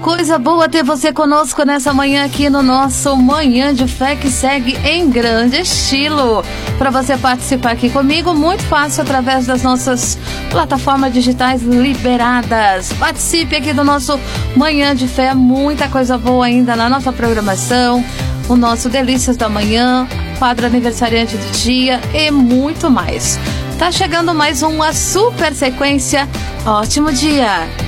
coisa boa ter você conosco nessa manhã aqui no nosso Manhã de Fé, que segue em grande estilo. Para você participar aqui comigo, muito fácil através das nossas plataformas digitais liberadas. Participe aqui do nosso Manhã de Fé, muita coisa boa ainda na nossa programação, o nosso Delícias da Manhã, quadro aniversariante do dia e muito mais. Tá chegando mais uma super sequência. Ótimo dia!